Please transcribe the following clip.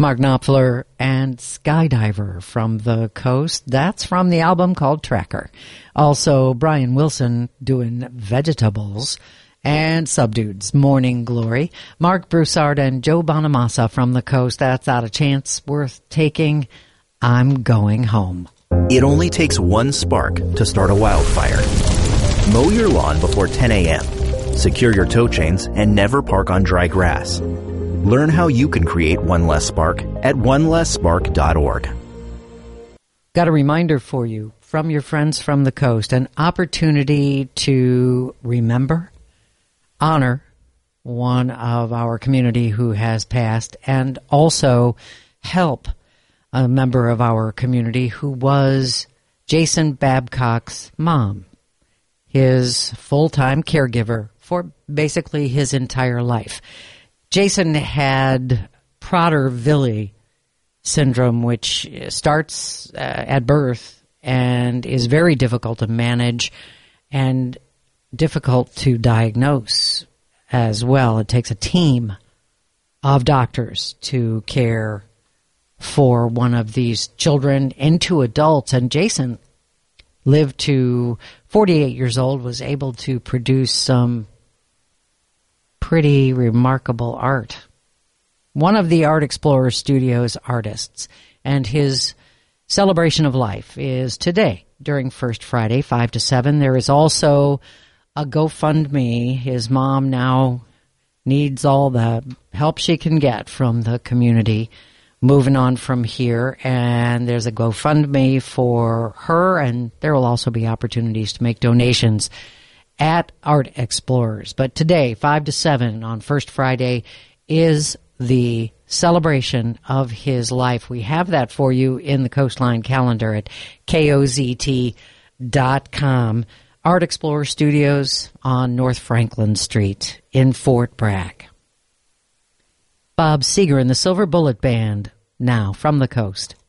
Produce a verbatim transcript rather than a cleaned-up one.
Mark Knopfler and Skydiver from the Coast. That's from the album called Tracker. Also, Brian Wilson doing Vegetables and Subdudes, Morning Glory. Mark Broussard and Joe Bonamassa from the Coast. That's Out of Chance Worth Taking. I'm Going Home. It only takes one spark to start a wildfire. Mow your lawn before ten a.m. Secure your tow chains and never park on dry grass. Learn how you can create one less spark at one less spark dot org. Got a reminder for you from your friends from the Coast, an opportunity to remember, honor one of our community who has passed, and also help a member of our community who was Jason Babcock's mom, his full-time caregiver for basically his entire life. Jason had Prader-Willi syndrome, which starts uh, at birth and is very difficult to manage and difficult to diagnose as well. It takes a team of doctors to care for one of these children into adults. And Jason lived to forty-eight years old, was able to produce some pretty remarkable art. One of the Art Explorer Studios artists, and his celebration of life is today during First Friday, five to seven. There is also a GoFundMe. His mom now needs all the help she can get from the community moving on from here, and there's a GoFundMe for her, and there will also be opportunities to make donations at Art Explorers. But today, five to seven on First Friday, is the celebration of his life. We have that for you in the Coastline calendar at K O Z T dot com. Art Explorer Studios on North Franklin Street in Fort Bragg. Bob Seger and the Silver Bullet Band, now from the Coast.